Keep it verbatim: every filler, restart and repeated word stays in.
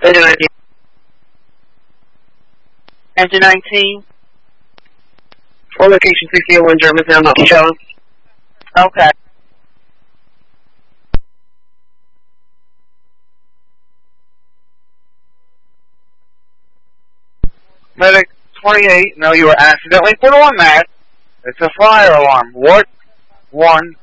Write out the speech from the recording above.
Engine nineteen. Engine nineteen. For location sixty oh one Germantown, Mountain Show. Okay. Medic twenty-eight, no, you were accidentally put on that. It's a fire alarm. What one